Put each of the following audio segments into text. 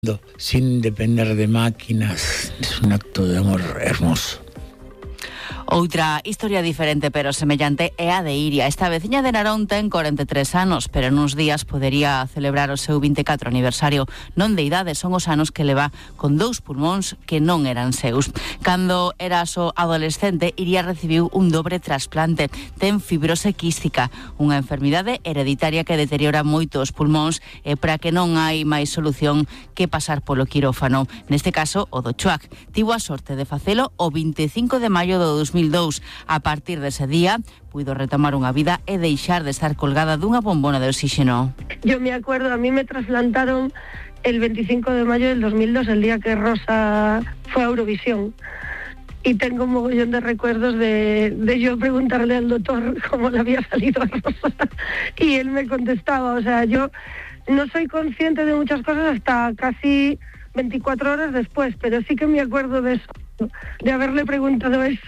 sin depender de máquinas. Es un acto de amor hermoso. Outra historia diferente pero semellante é a de Iria. Esta veciña de Narón ten 43 anos, pero nuns días podería celebrar o seu 24 aniversario. Non de idade, son os anos que leva con 2 pulmóns que non eran seus. Cando era só adolescente, Iria recibiu un dobre trasplante. Ten fibrose quística, unha enfermidade hereditaria que deteriora moito os pulmóns e para que non hai máis solución que pasar polo quirófano. Neste caso, o do Chuac. Tivo a sorte de facelo o 25 de maio do 2002. A partir dese día, puido retomar unha vida e deixar de estar colgada dunha bombona de oxígeno. Yo me acuerdo, a mí me trasplantaron el 25 de mayo del 2002, el día que Rosa fue a Eurovisión. Y tengo un mogollón de recuerdos de yo preguntarle al doctor cómo le había salido a Rosa. Y él me contestaba, o sea, yo no soy consciente de muchas cosas hasta casi 24 horas después, pero sí que me acuerdo de eso, de haberle preguntado eso.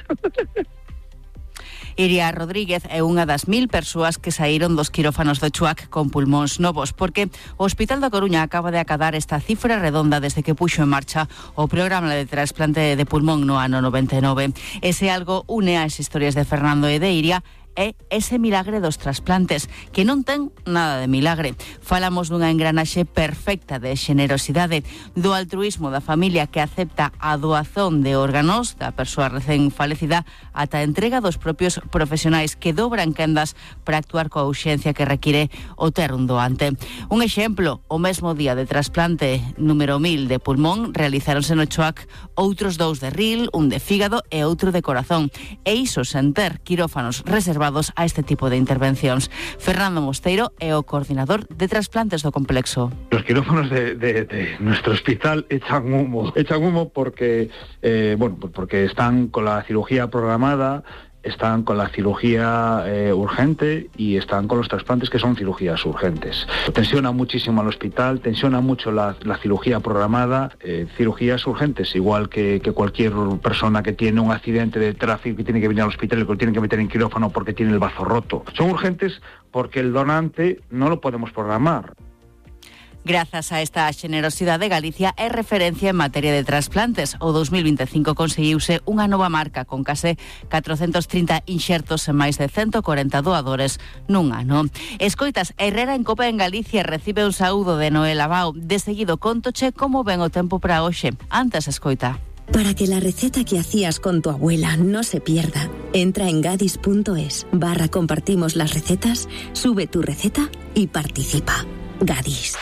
Iria Rodríguez é unha das 1000 persoas que saíron dos quirófanos do Chuac con pulmóns novos, porque o Hospital da Coruña acaba de acadar esta cifra redonda desde que puxo en marcha o programa de trasplante de pulmón no ano 99. Ese algo une as historias de Fernando e de Iria é ese milagre dos trasplantes, que non ten nada de milagre. Falamos dunha engranaxe perfecta de xenerosidade, do altruísmo da familia que acepta a doazón de órganos da persoa recén falecida ata a entrega dos propios profesionais que dobran quendas para actuar coa urxencia que require o ter un doante. Un exemplo, o mesmo día de trasplante número 1000 de pulmón realizáronse no Chuac outros 2 de ril, un de fígado e outro de corazón. E iso sen ter quirófanos reservados a este tipo de intervencións. Fernando Mosteiro é o coordinador de trasplantes do complexo. Los quirófanos de nuestro hospital echan humo porque porque están con la cirugía programada, están con la cirugía urgente y están con los trasplantes que son cirugías urgentes. Tensiona muchísimo al hospital, tensiona mucho la cirugía programada, cirugías urgentes, igual que cualquier persona que tiene un accidente de tráfico que tiene que venir al hospital y que lo tienen que meter en quirófano porque tiene el bazo roto. Son urgentes porque el donante no lo podemos programar. Grazas a esta xenerosidade, Galicia é referencia en materia de trasplantes. O 2025 conseguiuse unha nova marca con case 430 inxertos e máis de 140 doadores nun ano. Escoitas, Herrera en Copa en Galicia recibe un saúdo de Noel Abao. De seguido, contoche como ven o tempo para hoxe. Antes, escoita. Para que la receta que hacías con tu abuela no se pierda, entra en gadis.es/compartimos las recetas, sube tu receta y participa. Gadis.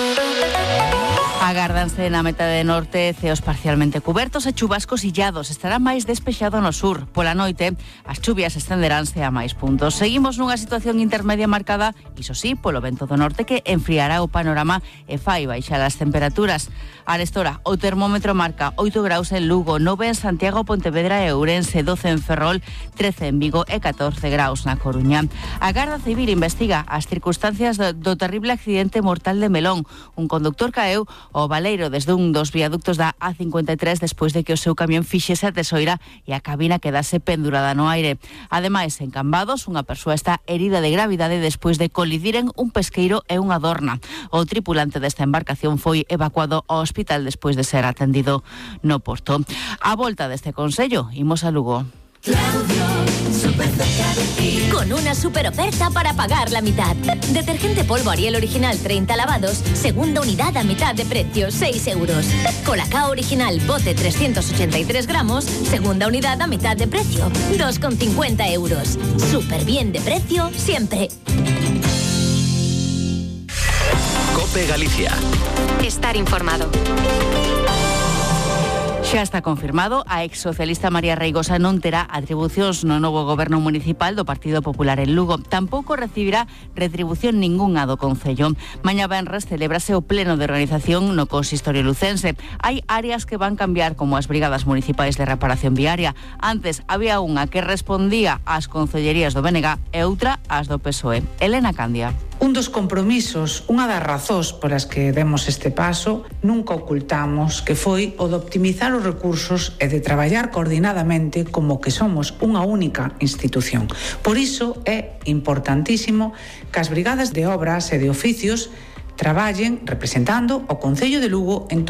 Agárdanse na metade norte ceos parcialmente cubertos e chubascos illados. Estará máis despexado no sur. Pola noite, as chuvias estenderánse a máis puntos. Seguimos nunha situación intermedia marcada, iso sí, polo vento do norte que enfriará o panorama e fai baixar as temperaturas. Arestora, o termómetro marca 8 graus en Lugo, 9 en Santiago, Pontevedra e Ourense, 12 en Ferrol, 13 en Vigo e 14 graus na Coruña. A Garda Civil investiga as circunstancias do terrible accidente mortal de Melón. Un conductor caeu ao baleiro desde un dos viaductos da A53 despois de que o seu camión fixese a tesoira e a cabina quedase pendurada no aire. Ademais, en Cambados, unha persoa está herida de gravidade despois de colidiren un pesqueiro e unha dorna. O tripulante desta embarcación foi evacuado ao hospital despois de ser atendido no Porto. A volta deste consello, imos a Lugo. Claudio, súper cerca de ti. Con una super oferta para pagar la mitad. Detergente polvo Ariel original 30 lavados, segunda unidad a mitad de precio, 6 euros. Colacao original bote 383 gramos, segunda unidad a mitad de precio, 2,50 euros. Súper bien de precio siempre. COPE Galicia. Estar informado. Xa está confirmado, a ex-socialista María Reigosa non terá atribucións no novo goberno municipal do Partido Popular en Lugo. Tampouco recibirá retribución ningunha do Concello. Mañá venres celébrase o pleno de organización no consistorio lucense. Hai áreas que van cambiar, como as brigadas municipais de reparación viaria. Antes había unha que respondía ás concellerías do BNG e outra ás do PSOE. Elena Candia. Un dos compromisos, unha das razóns polas que demos este paso, nunca ocultamos que foi o de optimizar os recursos e de traballar coordinadamente como que somos unha única institución. Por iso é importantísimo que as brigadas de obras e de oficios traballen representando o Concello de Lugo en